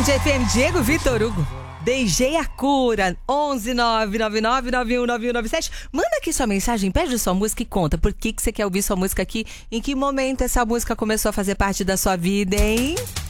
Band FM, Diego Vitor Hugo. DJ a cura, 11999919197. Manda aqui sua mensagem, pede sua música e conta por que você quer ouvir sua música aqui, em que momento essa música começou a fazer parte da sua vida, hein?